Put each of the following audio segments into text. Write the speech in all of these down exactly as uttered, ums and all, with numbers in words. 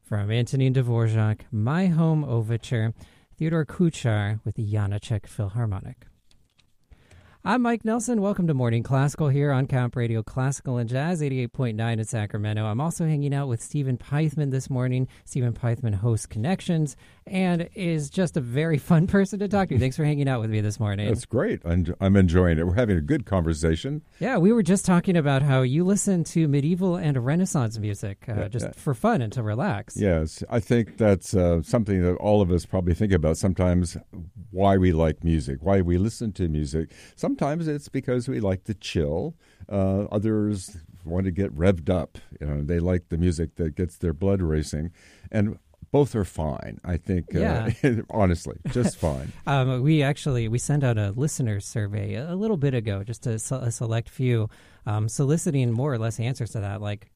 from Antonin Dvorak, My Home Overture, Theodore Kuchar with the Janacek Philharmonic. I'm Mike Nelson. Welcome to Morning Classical here on Camp Radio Classical and Jazz, eighty-eight point nine in Sacramento. I'm also hanging out with Stephen Pythman this morning. Stephen Pythman hosts Connections and is just a very fun person to talk to. Thanks for hanging out with me this morning. That's great. I'm, I'm enjoying it. We're having a good conversation. Yeah, we were just talking about how you listen to medieval and Renaissance music uh, yeah, just yeah. for fun and to relax. Yes, I think that's uh, something that all of us probably think about sometimes, why we like music, why we listen to music. Sometimes it's because we like to chill. Uh, others want to get revved up. You know, they like the music that gets their blood racing. And both are fine, I think, yeah. uh, honestly, just fine. um, we actually, we sent out a listener survey a little bit ago, just a, a select few, um, soliciting more or less answers to that, like,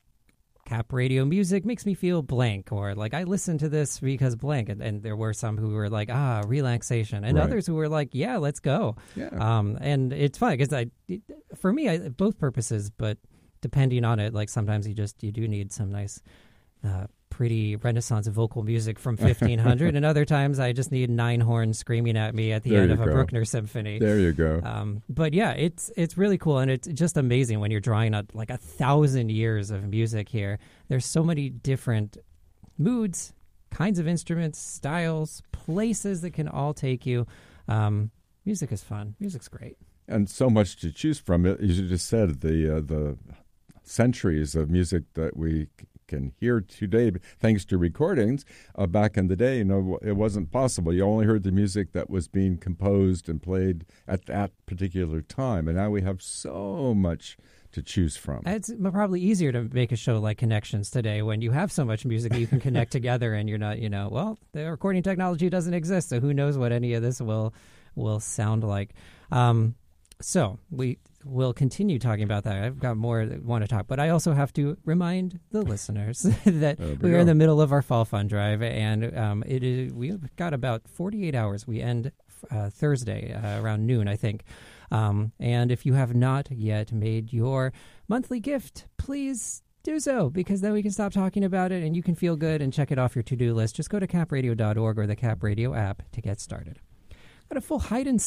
Cap radio music makes me feel blank, or like I listen to this because blank. And, and there were some who were like, ah, relaxation, and right. others who were like, yeah, let's go. Yeah. Um, and it's fun because I, for me, I, both purposes, but depending on it, like sometimes you just you do need some nice, uh, pretty Renaissance vocal music from fifteen hundred, and other times I just need nine horns screaming at me at the there end of a go. Bruckner symphony. There you go. Um, but yeah, it's it's really cool, and it's just amazing when you're drawing out like a thousand years of music here. There's so many different moods, kinds of instruments, styles, places that can all take you. Um, music is fun. Music's great. And so much to choose from. As you just said, the uh, the centuries of music that we can hear today, thanks to recordings. Uh, back in the day, you know, it wasn't possible. You only heard the music that was being composed and played at that particular time. And now we have so much to choose from. It's probably easier to make a show like Connections today when you have so much music that you can connect together, and you're not, you know, well, the recording technology doesn't exist, so who knows what any of this will will sound like. Um, so we will continue talking about that. I've got more that want to talk, but I also have to remind the listeners that we, we are in the middle of our Fall Fund Drive, and um, it is we've got about forty-eight hours. We end uh, Thursday uh, around noon, I think. Um, and if you have not yet made your monthly gift, please do so, because then we can stop talking about it and you can feel good and check it off your to-do list. Just go to cap radio dot org or the Cap Radio app to get started. Got a full hide and